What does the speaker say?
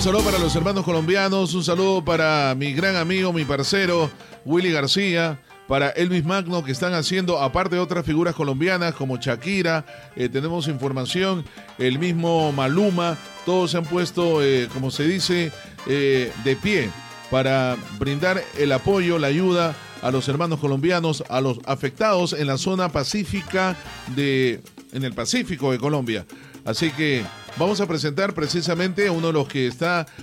saludo para los hermanos colombianos, un saludo para mi gran amigo, mi parcero, Willy García, para Elvis Magno, que están haciendo, aparte de otras figuras colombianas como Shakira, tenemos información, el mismo Maluma, todos se han puesto, como se dice, de pie para brindar el apoyo, la ayuda a los hermanos colombianos, a los afectados en la zona pacífica en el Pacífico de Colombia. Así que vamos a presentar precisamente a uno de los que está